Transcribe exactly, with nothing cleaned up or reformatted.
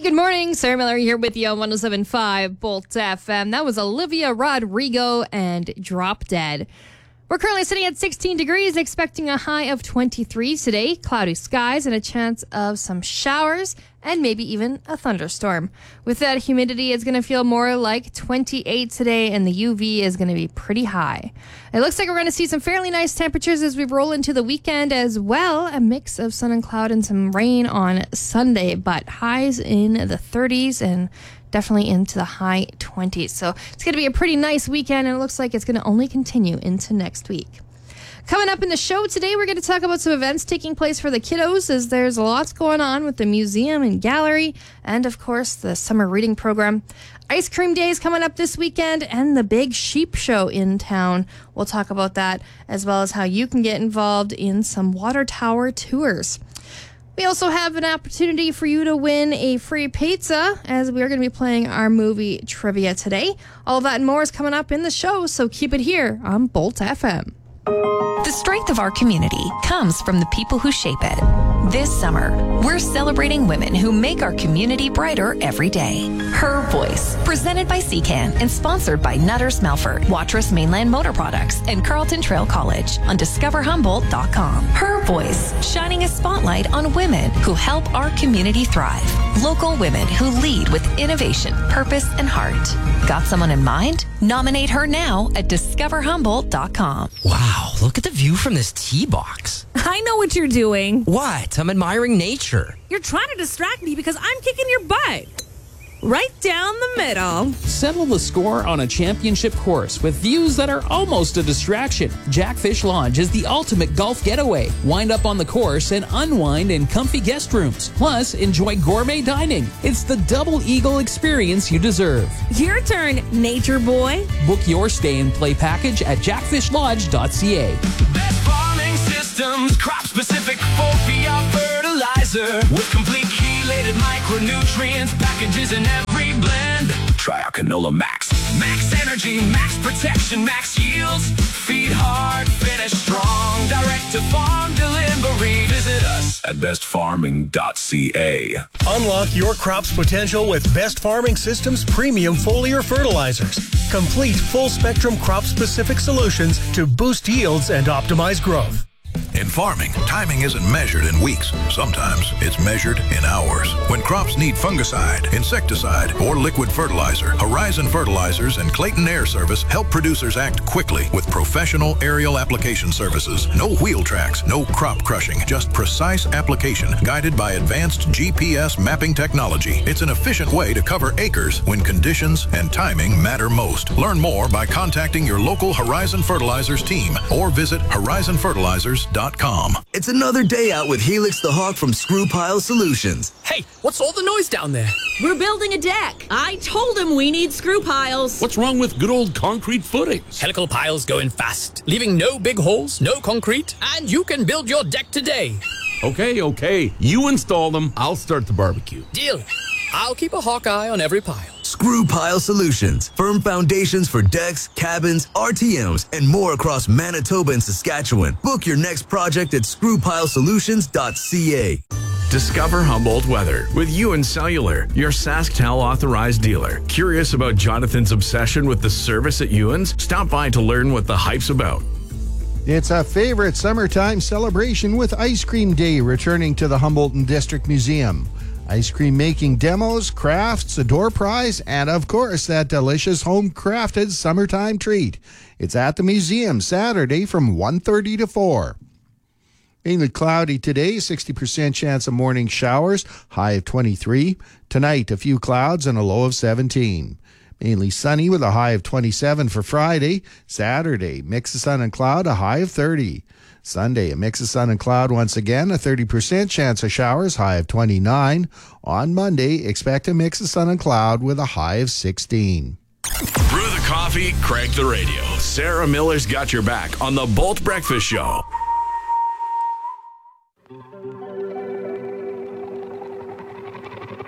good morning. Sarah Miller here with you on one oh seven point five Bolt F M. That was Olivia Rodrigo and Drop Dead. We're currently sitting at sixteen degrees, expecting a high of twenty-three today. Cloudy skies and a chance of some showers and maybe even a thunderstorm. With that humidity, it's going to feel more like twenty-eight today, and the U V is going to be pretty high. It looks like we're going to see some fairly nice temperatures as we roll into the weekend as well. A mix of sun and cloud and some rain on Sunday, but highs in the thirties and definitely into the high twenties. So it's going to be a pretty nice weekend, and it looks like it's going to only continue into next week. Coming up in the show today, we're going to talk about some events taking place for the kiddos, as there's lots going on with the museum and gallery, and of course the summer reading program. Ice cream day is coming up this weekend, and the big sheep show in town. We'll talk about that, as well as how you can get involved in some water tower tours. We also have an opportunity for you to win a free pizza, as we are going to be playing our movie trivia today. All of that and more is coming up in the show, so keep it here on Bolt F M. The strength of our community comes from the people who shape it. This summer, we're celebrating women who make our community brighter every day. Her Voice, presented by C CAN and sponsored by Nutters Melford, Watrous Mainland Motor Products, and Carleton Trail College on discover humboldt dot com. Her Voice, shining a spotlight on women who help our community thrive. Local women who lead with innovation, purpose, and heart. Got someone in mind? Nominate her now at discover humboldt dot com. Wow, look at the view from this tee box. I know what you're doing. What? I'm admiring nature. You're trying to distract me because I'm kicking your butt. Right down the middle. Settle the score on a championship course with views that are almost a distraction. Jackfish Lodge is the ultimate golf getaway. Wind up on the course and unwind in comfy guest rooms. Plus, enjoy gourmet dining. It's the double eagle experience you deserve. Your turn, nature boy. Book your stay and play package at jackfish lodge dot c a. Best farming systems, crop specific for Fiat fertilizer with complete chelated micronutrients packages in every blend. Try our canola max. Max energy, max protection, max yields. Feed hard, finish strong. Direct to farm delivery. Visit us at best farming dot c a. Unlock your crop's potential with Best Farming Systems premium foliar fertilizers. Complete full-spectrum crop-specific solutions to boost yields and optimize growth. In farming, timing isn't measured in weeks. Sometimes it's measured in hours. When crops need fungicide, insecticide, or liquid fertilizer, Horizon Fertilizers and Clayton Air Service help producers act quickly with professional aerial application services. No wheel tracks, no crop crushing, just precise application guided by advanced G P S mapping technology. It's an efficient way to cover acres when conditions and timing matter most. Learn more by contacting your local Horizon Fertilizers team or visit horizon fertilizers dot com. It's another day out with Helix the Hawk from Screw Pile Solutions. Hey, what's all the noise down there? We're building a deck. I told him we need screw piles. What's wrong with good old concrete footings? Helical piles go in fast, leaving no big holes, no concrete, and you can build your deck today. Okay, okay. You install them, I'll start the barbecue. Deal. I'll keep a hawk eye on every pile. Screw Pile Solutions. Firm foundations for decks, cabins, R T Ms, and more across Manitoba and Saskatchewan. Book your next project at screw pile solutions dot c a. Discover Humboldt weather with Ewan Cellular, your SaskTel authorized dealer. Curious about Jonathan's obsession with the service at Ewan's? Stop by to learn what the hype's about. It's a favorite summertime celebration with Ice Cream Day returning to the Humboldt District Museum. Ice cream making demos, crafts, a door prize, and of course that delicious home-crafted summertime treat. It's at the museum Saturday from one thirty to four. Mainly cloudy today, sixty percent chance of morning showers, high of twenty-three. Tonight, a few clouds and a low of seventeen. Mainly sunny with a high of twenty-seven for Friday. Saturday, mix of sun and cloud, a high of thirty. Sunday, a mix of sun and cloud once again, a thirty percent chance of showers, high of twenty-nine. On Monday, expect a mix of sun and cloud with a high of sixteen. Brew the coffee, crank the radio. Sarah Miller's got your back on the Bolt Breakfast Show.